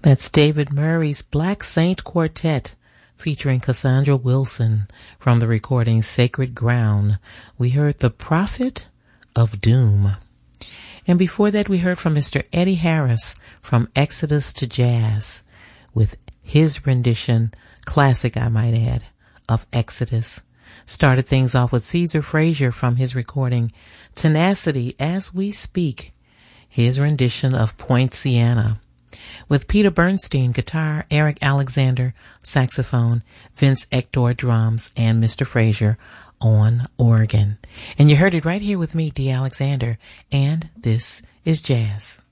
That's David Murray's Black Saint Quartet featuring Cassandra Wilson from the recording Sacred Ground. We heard The Prophet of Doom. And before that we heard from Mr. Eddie Harris from Exodus to Jazz with his rendition, classic I might add, of Exodus. Started things off with Caesar Frazier from his recording Tenacity As We Speak, his rendition of Poinciana. With Peter Bernstein guitar, Eric Alexander saxophone, Vince Ector drums, and Mr. Frazier on organ. And you heard it right here with me, Dee Alexander, and this is Jazz.